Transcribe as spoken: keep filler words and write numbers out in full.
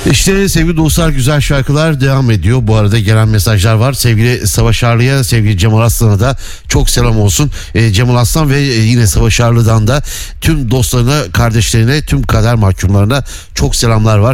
İşte sevgili dostlar, güzel şarkılar devam ediyor. Bu arada gelen mesajlar var. Sevgili Savaş Arlı'ya, sevgili Cemal Aslan'a da çok selam olsun. Ee, Cemal Aslan ve yine Savaş Arlı'dan da tüm dostlarına, kardeşlerine, tüm kader mahkumlarına çok selamlar var.